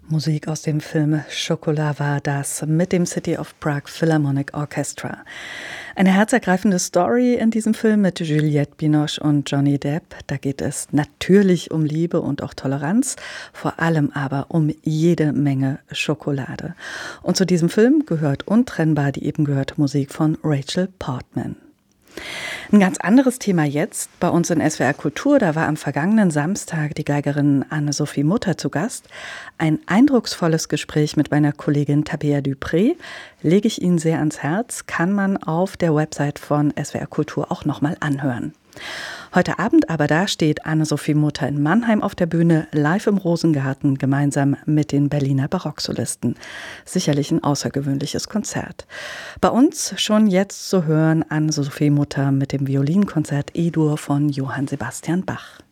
Musik aus dem Film Chocolat war das mit dem City of Prague Philharmonic Orchestra. Eine herzergreifende Story in diesem Film mit Juliette Binoche und Johnny Depp. Da geht es natürlich um Liebe und auch Toleranz, vor allem aber um jede Menge Schokolade. Und zu diesem Film gehört untrennbar die eben gehörte Musik von Rachel Portman. Ein ganz anderes Thema jetzt bei uns in SWR Kultur. Da war am vergangenen Samstag die Geigerin Anne-Sophie Mutter zu Gast. Ein eindrucksvolles Gespräch mit meiner Kollegin Tabea Dupré. Lege ich Ihnen sehr ans Herz, kann man auf der Website von SWR Kultur auch nochmal anhören. Heute Abend aber da steht Anne-Sophie Mutter in Mannheim auf der Bühne, live im Rosengarten, gemeinsam mit den Berliner Barocksolisten. Sicherlich ein außergewöhnliches Konzert. Bei uns schon jetzt zu hören Anne-Sophie Mutter mit dem Violinkonzert E-Dur von Johann Sebastian Bach.